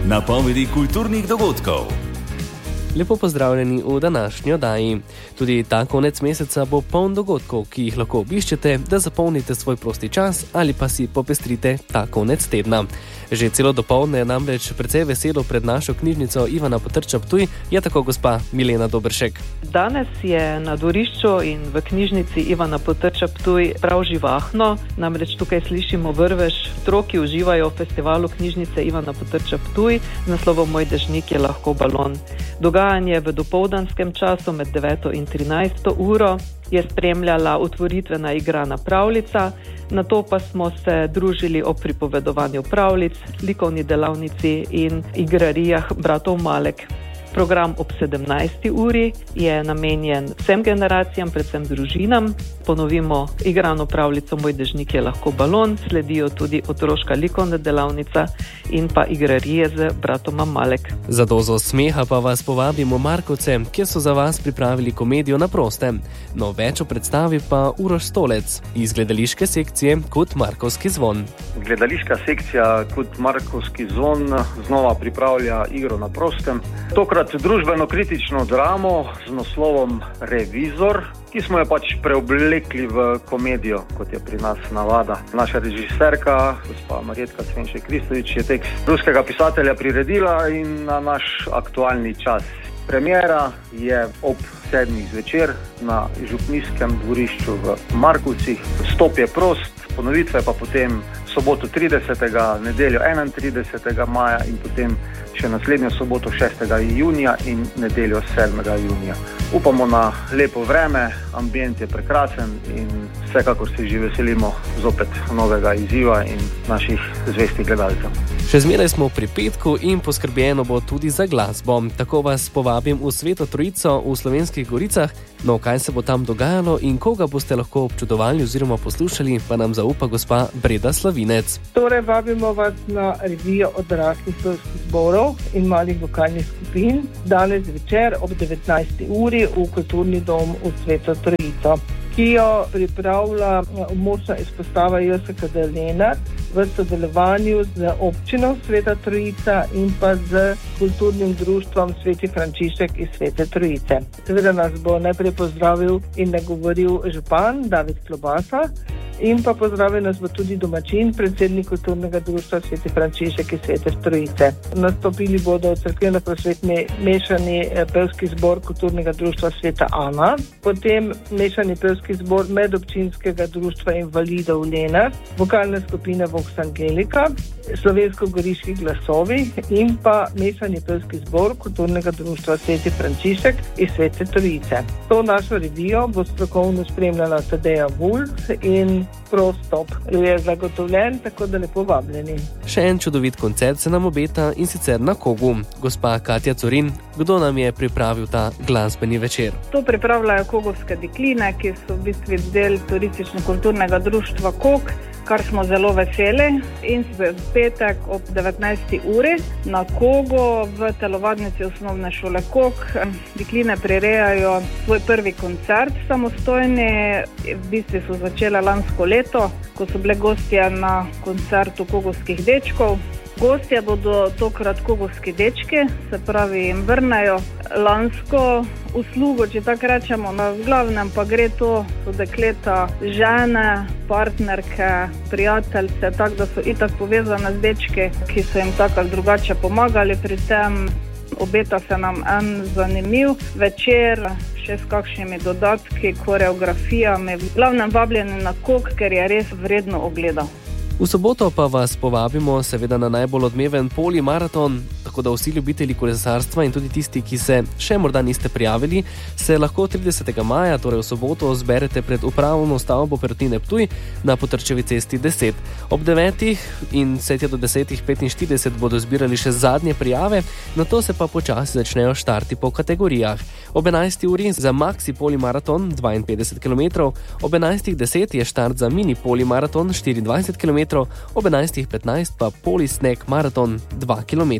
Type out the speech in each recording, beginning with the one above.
napovedi kulturnih dogodkov. Lepo pozdravljeni v današnji oddaji. Tudi ta konec meseca bo poln dogodkov, ki jih lahko obiščete, da zapolnite svoj prosti čas ali pa si popestrite ta konec tedna. Že celo dopoldne je namreč precej veselo pred našo knjižnico Ivana Potrča Ptuj, je tako gospa Milena Dobršek. Danes je na dvorišču in v knjižnici Ivana Potrča Ptuj prav živahno, namreč tukaj slišimo vrvež. Otroki uživajo v festivalu knjižnice Ivana Potrča Ptuj z naslovom Moj dežnik je lahko balon. Dogajanje v dopoldanskem času med 9 in 13 uro je spremljala otvoritvena igrana pravljica, nato pa smo se družili ob pripovedovanju pravljic, likovni delavnici in igrarijah bratov Malek. Program ob 17. uri je namenjen vsem generacijam, predvsem družinam. Ponovimo igrano pravljico Moj dežnik je lahko balon, sledijo tudi otroška likovna delavnica in pa igrarije z bratoma Malek. Za dozo smeha pa vas povabimo v Markovce, kjer so za vas pripravili komedijo Na prostem. No, več o predstavi pa Uroš Stolec iz gledališke sekcije Kut Markovski zvon. Gledališka sekcija Kut Markovski zvon znova pripravlja igro Na prostem. Tokrat družbeno-kritično dramo z naslovom Revizor, ki smo jo pač preoblekli v komedijo, kot je pri nas navada. Naša režiserka, gospa Marjetka Cvenšek-Kristovič, je tekst ruskega pisatelja priredila in na naš aktualni čas. Premiera je ob 7. zvečer na župnijskem dvorišču v Markovcih. Vstop je prost, ponovitve pa potem soboto 30., nedeljo 31. maja in potem še naslednjo soboto 6. junija in nedeljo 7. junija. Upamo na lepo vreme, ambient je prekrasen in vsekakor se že veselimo zopet novega izziva in naših zvestih gledalcev. Še zmeraj smo pri petku in poskrbljeno bo tudi za glasbo. Tako vas povabim v Sveto Trojico v Slovenskih Goricah. No, kaj se bo tam dogajalo in koga boste lahko občudovali oziroma poslušali, pa nam zaupa gospa Breda Slavinec. Torej, vabimo vas na revijo odraslih pevskih zborov in malih vokalnih skupin danes večer ob 19. uri v Kulturni dom v Sveto Trojico, ki jo pripravlja močna izpostava JSKD Lenart v sodelovanju z občino Sveta Trojica in pa z kulturnim društvom Sveti Frančišek iz Svete Trojice. Seveda nas bo najprej pozdravil in nagovoril župan David Klobasa in pa pozdravil nas bo tudi domačin, predsednik kulturnega društva Sveti Frančišek iz Svete Trojice. Nastopili bodo cerkveno-prosvetni mešani pevski zbor kulturnega društva Sveta Ana, potem mešani pevski zbor medobčinskega društva invalidov Lenart, vokalne skupine Vox Angelika, slovensko-goriški glasovi in pa mešani pevski zbor kulturnega društva Sveti Frančišek iz Svete Trojice. To našo revijo bo strokovno spremljala Tadeja Vulc in prostop je zagotovljen, tako da lepo vabljeni. Še en čudovit koncert se nam obeta in sicer na Kogu. Gospa Katja Corin, kdo nam je pripravil ta glasbeni večer? To pripravljajo kogovske dekline, ki so v bistvu del turistično-kulturnega društva Kog, kar smo zelo veseli. In v petek ob 19. uri na Kogo v telovadnici osnovne šole Kog dekline prirejajo svoj prvi koncert samostojni. V bistvu so začele lansko leto, ko so bile gostje na koncertu kogovskih dečkov. Gostje bodo tokrat kogovski dečki, se pravi jim vrnejo lansko uslugo, če tako rečemo. V glavnem pa gre to, so dekleta, žene, partnerke, prijateljce, tako da so itak povezane z dečki, ki so jim tako ali drugače pomagali pri tem. Obeta se nam en zanimiv večer, še s kakšnimi dodatki, koreografijami. V glavnem vabljeni na Kog, ker je res vredno ogleda. V soboto pa vas povabimo seveda na najbolj odmeven polimaraton, tako da vsi ljubitelji kolesarstva in tudi tisti, ki se še morda niste prijavili, se lahko 30. maja, torej v soboto, zberete pred upravno stavbo Perutnine Ptuj na Potrčevi cesti 10. Ob 9. in vse do 10.45 bodo zbirali še zadnje prijave, nato se pa počasi začnejo štarti po kategorijah. Ob 11. uri za maxi polimaraton 52 km, ob 11.10 je štart za mini polimaraton 24 km, ob 11.15 pa polisnek maraton 2 km.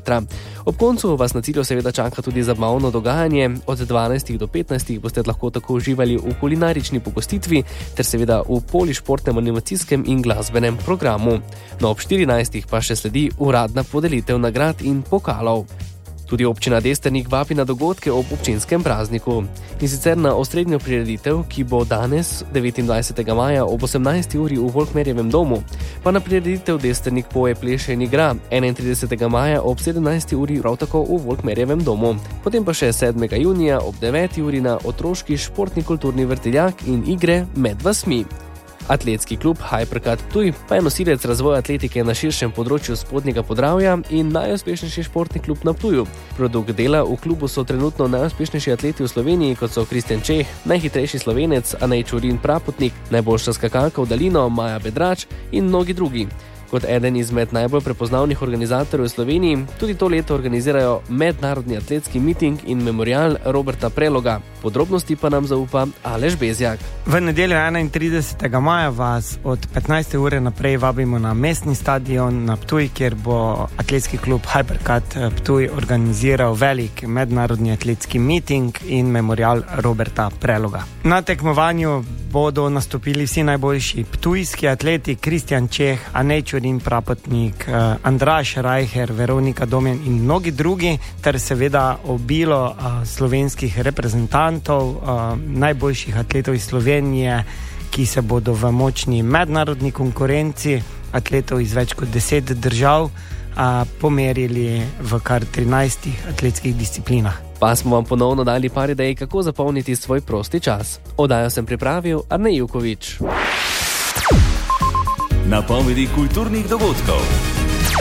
Ob koncu vas na cilju seveda čaka tudi zabavno dogajanje. Od 12 do 15 boste lahko tako uživali v kulinarični pogostitvi ter seveda v polišportnem animacijskem in glasbenem programu. No, ob 14 pa še sledi uradna podelitev nagrad in pokalov. Tudi občina Destrnik vabi na dogodke ob občinskem prazniku. In sicer na osrednjo prireditev, ki bo danes, 29. maja ob 18. uri v Volkmerjevem domu, pa na prireditev Destrnik poje, pleše in igra 31. maja ob 17. uri prav tako v Volkmerjevem domu. Potem pa še 7. junija ob 9. uri na otroški športni kulturni vrtiljak in igre med vasmi. Atletski klub Hypercat Ptuj pa je nosilec razvoja atletike na širšem področju Spodnjega Podravja in najuspešnejši športni klub na Ptuju. Produkt dela v klubu so trenutno najuspešnejši atleti v Sloveniji, kot so Kristjan Čeh, najhitrejši Slovenec Anej Čurin Prapotnik, najboljša skakalka v daljino Maja Bedrač in mnogi drugi. Kot eden izmed najbolj prepoznavnih organizatorjev v Sloveniji tudi to leto organizirajo mednarodni atletski miting in memorial Roberta Preloga. Podrobnosti pa nam zaupa Aleš Bezjak. V nedeljo 31. maja vas od 15. ure naprej vabimo na mestni stadion na Ptuj, kjer bo atletski klub Hypercat Ptuj organiziral velik mednarodni atletski miting in memorial Roberta Preloga. Na tekmovanju bodo nastopili vsi najboljši ptujski atleti, Kristjan Čeh, Anej Čurin Prapotnik, Andraž Rajher, Veronika Domjan in mnogi drugi, ter seveda obilo slovenskih reprezentantov, najboljših atletov iz Slovenije, ki se bodo v močni mednarodni konkurenci atletov iz več kot 10 držav pomerili v kar 13 atletskih disciplinah. Pa smo vam ponovno dali par idej, kako zapolniti svoj prosti čas. Oddajo sem pripravil Arnej Jukovič. Napovedi kulturnih dogodkov.